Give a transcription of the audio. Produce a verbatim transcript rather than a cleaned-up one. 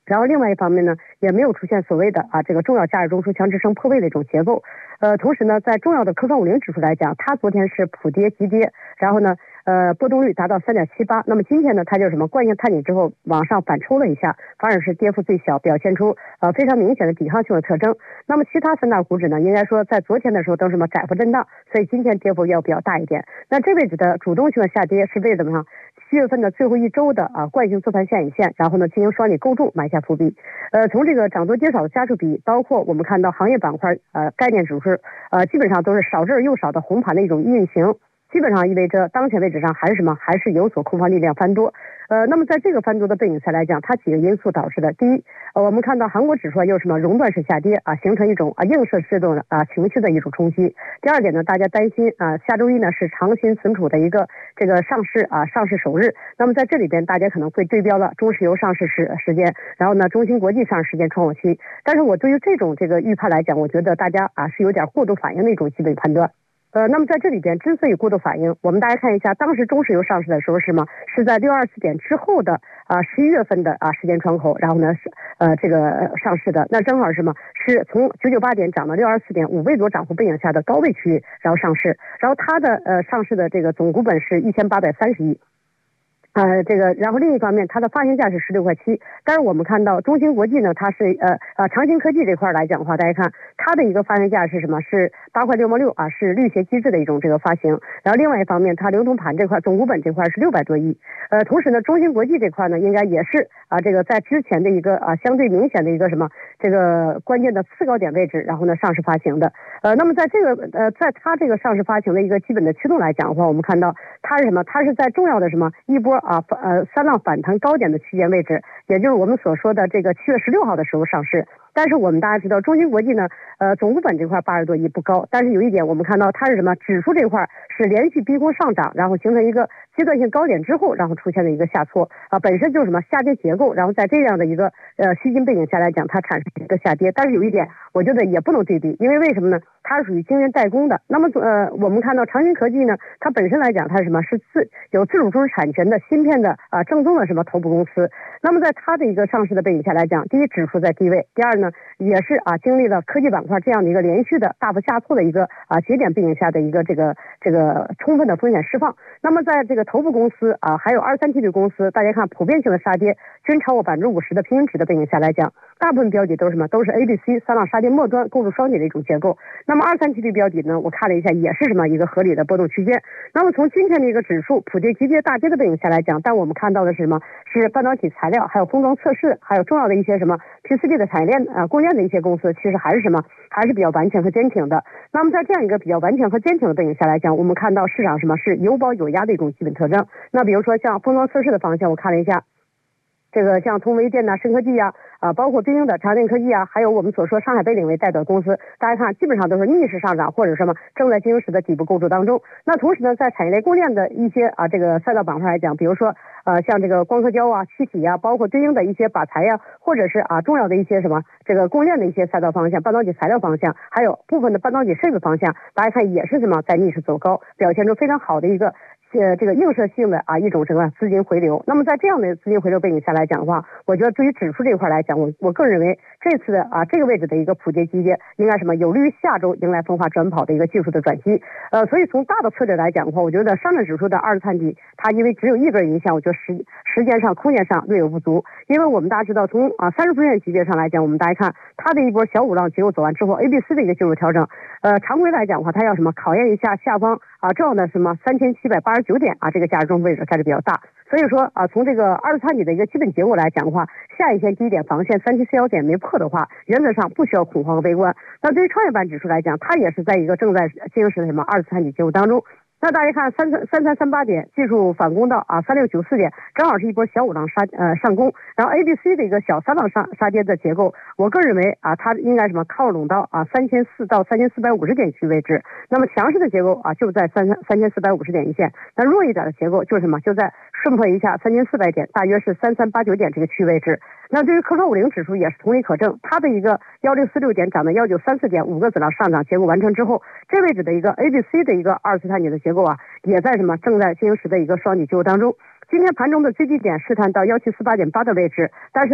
然后另外一方面呢，也没有出现所谓的啊这个重要价值中枢强支撑破位的一种结构。呃，同时呢，在重要的科创五零指数来讲，它昨天是普跌急跌，然后呢，呃，波动率达到三点七八。那么今天呢，它就什么惯性探底之后往上反抽了一下，反而是跌幅最小，表现出呃非常明显的抵抗性的特征。那么其他三大股指呢，应该说在昨天的时候都是什么窄幅震荡，所以今天跌幅要比较大一点。那这位置的主动性的下跌是为怎么样？七月份的最后一周的啊惯性做盘下影线，然后呢进行双底构筑埋下伏笔。呃，从这个涨多跌少的家数比，包括我们看到行业板块呃概念指数呃基本上都是少之而又少的红盘的一种运行。基本上意味着当前位置上还是什么？还是有所空方力量翻多。呃，那么在这个翻多的背景下来讲，它几个因素导致的。第一，呃，我们看到韩国指数又什么熔断式下跌啊，形成一种啊映射制动的啊情绪的一种冲击。第二点呢，大家担心啊下周一呢是长新存储的一个这个上市啊上市首日。那么在这里边，大家可能会对标了中石油上市时时间，然后呢中芯国际上市时间窗口期。但是我对于这种这个预判来讲，我觉得大家啊是有点过度反应的一种基本判断。呃，那么在这里边，之所以过度反应，我们大家看一下，当时中石油上市的时候是吗？是在六二四点之后的啊十一月份的啊时间窗口，然后呢是呃这个上市的，那正好是什么？是从九九八点涨到六二四点，五倍多涨幅背景下的高位区域，然后上市，然后它的呃上市的这个总股本是一千八百三十亿。呃，这个，然后另一方面，它的发行价是十六块七。但是我们看到中芯国际呢，它是呃呃长兴科技这块来讲的话，大家看它的一个发行价是什么？是八块六毛六啊，是绿协机制的一种这个发行。然后另外一方面，它流通盘这块总股本这块是六百多亿。呃，同时呢，中芯国际这块呢，应该也是啊这个在之前的一个啊相对明显的一个什么这个关键的次高点位置，然后呢上市发行的。呃，那么在这个呃在它这个上市发行的一个基本的驱动来讲的话，我们看到它是什么？它是在重要的什么一波啊呃三浪反弹高点的区间位置，也就是我们所说的这个七月十六号的时候上市。但是我们大家知道，中芯国际呢，呃，总股本这块八十多亿不高，但是有一点我们看到它是什么？指数这块是连续逼空上涨，然后形成一个阶段性高点之后，然后出现的一个下挫啊，本身就是什么下跌结构，然后在这样的一个呃虚惊背景下来讲，它产生一个下跌。但是有一点，我觉得也不能对比，因为为什么呢？它是属于晶圆代工的。那么呃，我们看到长兴科技呢，它本身来讲，它是什么？是自有自主知识产权的芯片的啊、呃、正宗的什么头部公司。那么在它的一个上市的背景下来讲，第一指数在低位，第二呢也是啊经历了科技板块这样的一个连续的大幅下挫的一个啊节点背景下的一个这个这个充分的风险释放。那么在这个头部公司啊还有二三梯队公司，大家看普遍性的杀跌均超过百分之五十的平均值的背景下来讲，大部分标的都是什么？都是 A B C 三浪杀跌末端构筑双底的一种结构。那么二三梯队标的呢，我看了一下也是什么一个合理的波动区间。那么从今天的一个指数普跌急跌大跌的背景下来讲，但我们看到的是什么？是半导体材料还有封装测试，还有重要的一些什么 P C B 的产业链啊、呃、供应链的一些公司，其实还是什么？还是比较顽强和坚挺的。那么在这样一个比较顽强和坚挺的背景下来讲，我们看到市场什么是有保有压的一种基本特征。那比如说像封装测试的方向，我看了一下。这个像通微电呐、深科技呀、啊，包括对应的长电科技啊，还有我们所说上海北领为代表公司，大家看基本上都是逆势上涨或者什么正在进行时的底部构筑当中。那同时呢，在产业链供应链的一些啊这个赛道板块来讲，比如说呃像这个光刻胶啊、气体呀、啊，包括对应的一些靶材呀、啊，或者是啊重要的一些什么这个供应链的一些赛道方向、半导体材料方向，还有部分的半导体设备方向，大家看也是什么在逆势走高，表现出非常好的一个。呃，这个映射性的啊一种什么资金回流。那么在这样的资金回流背景下来讲的话，我觉得对于指数这一块来讲，我我个人认为这次的啊这个位置的一个普跌急跌，应该什么有利于下周迎来分化转跑的一个技术的转机。呃，所以从大的策略来讲的话，我觉得上证指数的二次探底，它因为只有一根影响，我觉得时时间上、空间上略有不足。因为我们大家知道，从啊三十分线级别上来讲，我们大家看它的一波小五浪结构走完之后 ，A B C 的一个技术调整，呃，常规来讲的话，它要什么考验一下下方啊重要的什么三千七百八十九点啊这个价值中位置价值比较大。所以说啊，从这个二次探底的一个基本结果来讲的话，下一线低点防线三七四幺点没破的话，原则上不需要恐慌和悲观。那对于创业板指数来讲，它也是在一个正在进行时的什么二次探底结构当中。那大家看三三三三三八点技术反攻到啊三六九四点，正好是一波小五浪杀呃上攻，然后 A B C 的一个小三浪上杀跌的结构，我个人认为啊它应该什么靠拢到啊三千四到三千四百五十点区位置。那么强势的结构啊就在三三三千四百五十点一线，那弱一点的结构就是什么？就在顺破一下三千四百点，大约是三三八九点这个区位置。那对于科创五零指数也是同理可证，它的一个一六四六点涨到一九三四点，五个子浪上涨结构完成之后，这位置的一个 A B C 的一个二次探底的结构啊，也在什么正在进行时的一个双底结构当中。今天盘中的最低点试探到一七四八点八的位置，但是